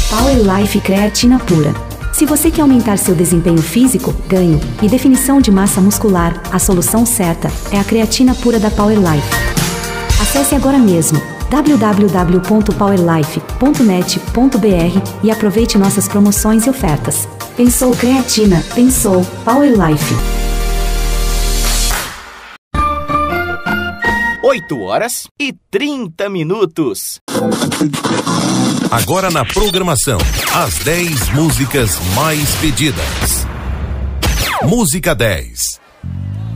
Power Life Creatina Pura. Se você quer aumentar seu desempenho físico, ganho e definição de massa muscular, a solução certa é a creatina pura da Power Life. Acesse agora mesmo www.powerlife.net.br e aproveite nossas promoções e ofertas. Pensou creatina, pensou Power Life. 8h30. Agora na programação, as 10 músicas mais pedidas. Música 10.